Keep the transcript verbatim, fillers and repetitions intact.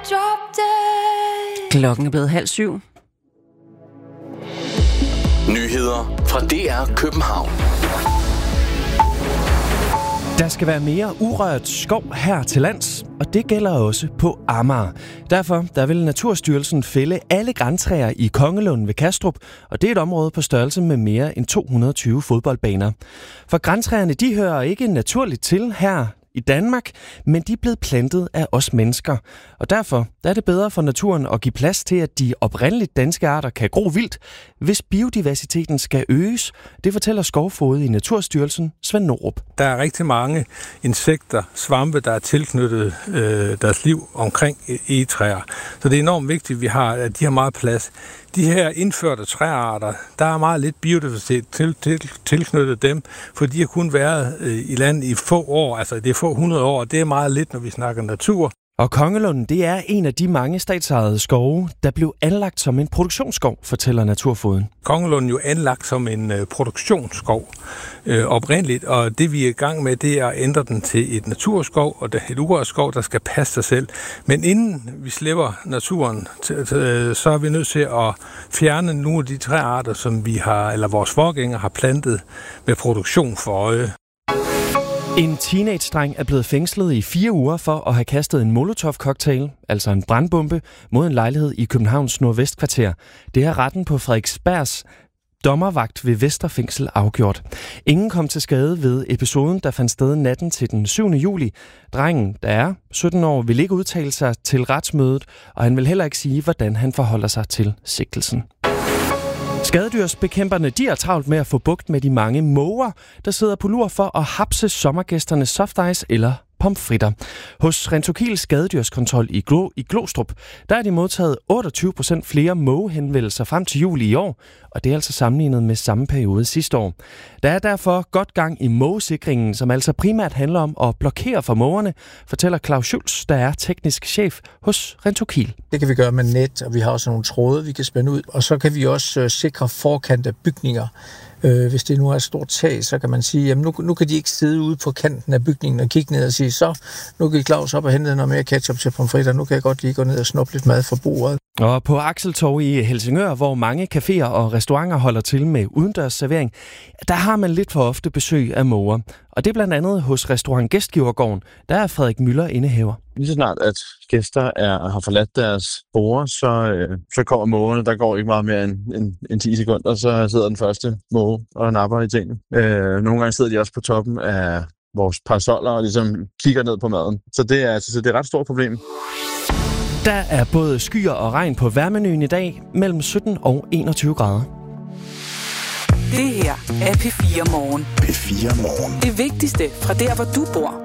drop dead. Klokken er blevet halv syv. Nyheder fra D R København. Der skal være mere urørt skov her til lands, og det gælder også på Amager. Derfor der vil Naturstyrelsen fælde alle grantræer i Kongelunden ved Kastrup, og det er et område på størrelse med mere end to hundrede og tyve fodboldbaner. For grantræerne de hører ikke naturligt til her i Danmark, men de er blevet plantet af os mennesker. Og derfor der er det bedre for naturen at give plads til, at de oprindeligt danske arter kan gro vildt, hvis biodiversiteten skal øges. Det fortæller skovfoged i Naturstyrelsen, Svend Norup. Der er rigtig mange insekter, svampe, der er tilknyttet øh, deres liv omkring egetræer. Så det er enormt vigtigt, at vi har, at de har meget plads. De her indførte træarter, der er meget lidt biodiversitet til, til, tilknyttet dem, for de har kun været øh, i landet i få år, altså det er få hundrede år, og det er meget lidt, når vi snakker natur. Og Kongelunden, det er en af de mange statsejede skove, der blev anlagt som en produktionsskov, fortæller Naturfogeden. Kongelunden er jo anlagt som en øh, produktionsskov øh, oprindeligt, og det vi er i gang med, det er at ændre den til et naturskov, og et urørt skov, der skal passe sig selv. Men inden vi slipper naturen, t- t- så er vi nødt til at fjerne nogle af de træarter, som vi har, eller vores forgængere har plantet med produktion for øje. En teenage-dreng er blevet fængslet i fire uger for at have kastet en molotov-cocktail, altså en brandbombe, mod en lejlighed i Københavns Nordvestkvarter. Det har retten på Frederiksbergs dommervagt ved Vesterfængsel afgjort. Ingen kom til skade ved episoden, der fandt sted natten til den syvende juli. Drengen, der er sytten år, vil ikke udtale sig til retsmødet, og han vil heller ikke sige, hvordan han forholder sig til sigtelsen. Skadedyrsbekæmperne de er travlt med at få bugt med de mange måger, der sidder på lur for at hapse sommergæsternes softice eller pomfritter. Hos Rentokil Skadedyrskontrol i, Glo- i Glostrup, der er de modtaget otteogtyve procent flere mågehenvendelser frem til juli i år, og det er altså sammenlignet med samme periode sidste år. Der er derfor godt gang i mågesikringen, som altså primært handler om at blokere for mågerne, fortæller Claus Schultz, der er teknisk chef hos Rentokil. Det kan vi gøre med net, og vi har også nogle tråde, vi kan spænde ud, og så kan vi også øh, sikre forkant af bygninger. Øh, hvis det nu er et stort tag, så kan man sige, at nu, nu kan de ikke sidde ude på kanten af bygningen og kigge ned og sige, så nu kan Claus op og hente noget mere ketchup til pomfritter, nu kan jeg godt lige gå ned og snuppe lidt mad fra bordet. Og på Akseltorv i Helsingør, hvor mange caféer og restauranter holder til med udendørs servering, der har man lidt for ofte besøg af måger. Og det er blandt andet hos restaurant Gæstgivergården, der er Frederik Møller indehaver. Lige så snart, at gæster er, har forladt deres borde, så, øh, så kommer mågerne. Der går ikke meget mere end, end, end ti sekunder, så sidder den første måge og napper i tingene. Øh, nogle gange sidder de også på toppen af vores parasoller og ligesom kigger ned på maden. Så det er, altså, det er et ret stort problem. Der er både skyer og regn på vejrmenuen i dag, mellem sytten og enogtyve grader. Det her er P fire Morgen. P fire Morgen. Det vigtigste fra der, hvor du bor.